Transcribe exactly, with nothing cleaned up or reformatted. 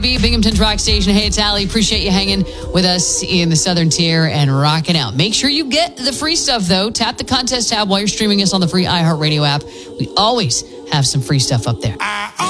Binghamton's Rock Station. Hey, it's Allie. Appreciate you hanging with us in the Southern Tier and rocking out. Make sure you get the free stuff, though. Tap the contest tab while you're streaming us on the free iHeartRadio app. We always have some free stuff up there.